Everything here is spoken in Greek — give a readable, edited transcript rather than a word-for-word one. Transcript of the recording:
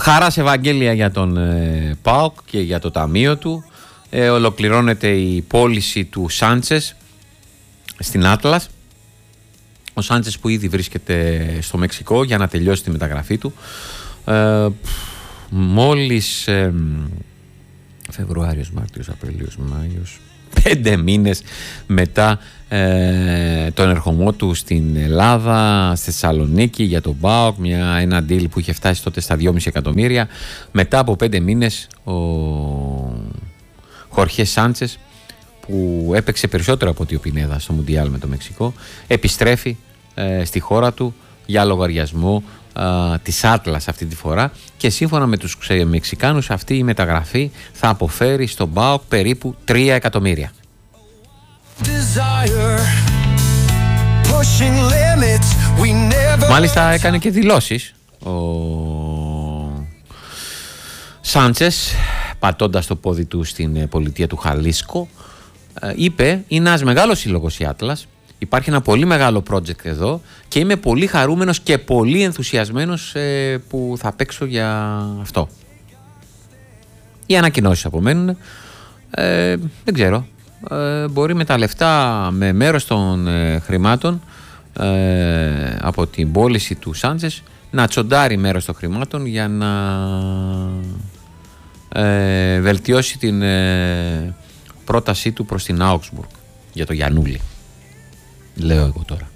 Χαράς Ευαγγέλια για τον ΠΑΟΚ και για το ταμείο του. Ολοκληρώνεται η πώληση του Σάντσες στην Άτλας. Ο Σάντσες που ήδη βρίσκεται στο Μεξικό για να τελειώσει τη μεταγραφή του. Μόλις Φεβρουάριος, Μάρτιος, Απρίλιος, Μάιος, 5 μήνες μετά τον ερχομό του στην Ελλάδα, στη Θεσσαλονίκη για τον ΠΑΟΚ, ένα deal που είχε φτάσει τότε στα 2,5 εκατομμύρια. Μετά από 5 μήνες ο Χορχέ Σάντσες, που έπαιξε περισσότερο από ότι ο Πινέδα στο Μουντιάλ με το Μεξικό, επιστρέφει στη χώρα του για λογαριασμό της Άτλας αυτή τη φορά, και σύμφωνα με τους Μεξικάνους αυτή η μεταγραφή θα αποφέρει στον ΠΑΟΚ περίπου 3 εκατομμύρια. Μάλιστα έκανε και δηλώσεις ο Σάντσες, πατώντας το πόδι του στην πολιτεία του Χαλίσκο. Είπε, είναι ένας μεγάλος σύλλογος η Άτλας, υπάρχει ένα πολύ μεγάλο project εδώ και είμαι πολύ χαρούμενος και πολύ ενθουσιασμένος που θα παίξω για αυτό. Οι ανακοινώσεις απομένουν, δεν ξέρω, μπορεί με τα λεφτά, με μέρος των χρημάτων από την πώληση του Σάντσες να τσοντάρει μέρος των χρημάτων για να βελτιώσει την πρότασή του προς την Augsburg για το Γιαννούλη. Λέω εγώ τώρα.